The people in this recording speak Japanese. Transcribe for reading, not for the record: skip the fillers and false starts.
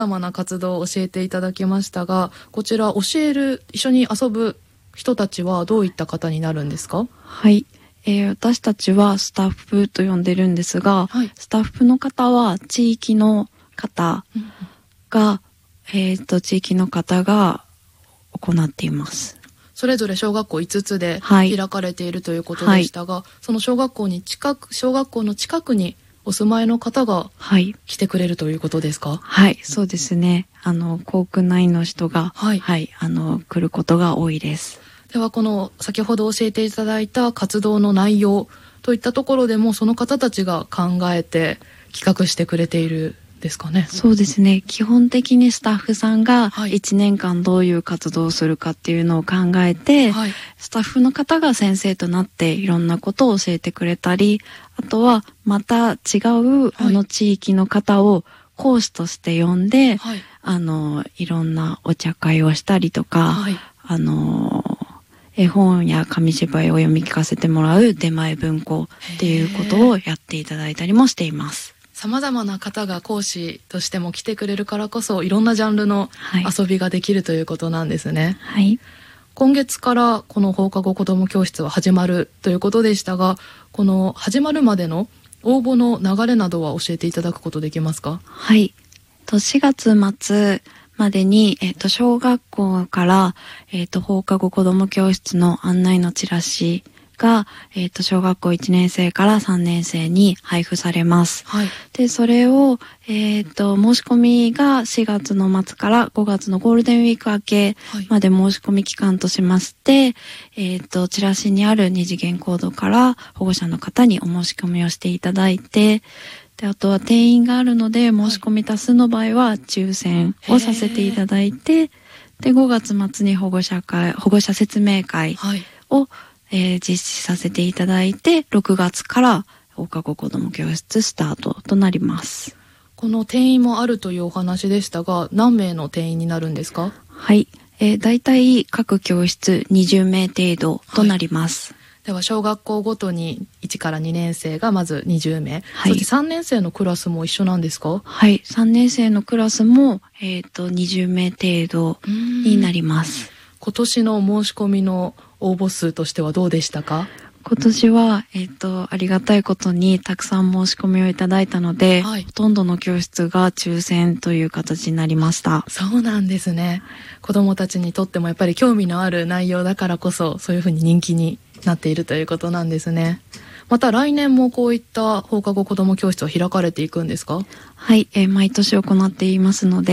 様々な活動を教えていただきましたが、こちら教える、一緒に遊ぶ人たちはどういった方になるんですか？ はい、私たちはスタッフと呼んでるんですが、 はい、 スタッフの方は地域の方が、地域の方が行っています。 それぞれ小学校5つではい開かれているということでしたが、その小学校の近くにお住まいの方がはい来てくれるということですか？ はい、そうですね。校区内の人が、 はい来ることが多いです。 では、この先ほど教えていただいた活動の内容といったところでも、その方たちが考えて企画してくれているですかね？ そうですね。基本的にスタッフさんがはい 1年間どういう活動をするかっていうのを考えて、 はい、 スタッフの方が先生となっていろんなことを教えてくれたり、あとはまた違う地域の方を講師として呼んで、 はい、 いろんなお茶会をしたりとか、 はい、 絵本や紙芝居を読み聞かせてもらう出前文庫っていうことをやっていただいたりもしています。 様々な方が講師としても来てくれるからこそ、いろんなジャンルのはい遊びができるということなんですね。 はい今月からこの放課後子ども教室は始まるということでしたが、この始まるまでの応募の流れなどは教えていただくことできますか？ はい。4月末までに、小学校から、放課後子ども教室の案内のチラシが、小学校1年生から3年生に配布されます。 はい、 で、それを、申し込みが4月の末から5月のゴールデンウィーク明けまで申し込み期間としまして、チラシにある二次元コードから保護者の方にお申し込みをしていただいて、で、あとは定員があるので申し込み多数の場合は抽選をさせていただいて、で、5月末に保護者説明会を、実施させていただいて、6月から放課後子ども教室スタートとなります。 この定員もあるというお話でしたが、何名の定員になるんですか？ はい、だいたい各教室20名程度となります。 では、小学校ごとに1から2年生がまず20名、 はい、 そして3年生のクラスも一緒なんですか？ はい、3年生のクラスも、20名程度になります。 今年の申し込みの応募数としてはどうでしたか？ 今年は、ありがたいことにたくさん申し込みをいただいたので、 はい、 ほとんどの教室が抽選という形になりました。 そうなんですね。子どもたちにとってもやっぱり興味のある内容だからこそ、そういうふうに人気になっているということなんですね。また来年もこういった放課後子ども教室は開かれていくんですか？ はい、毎年行っていますので、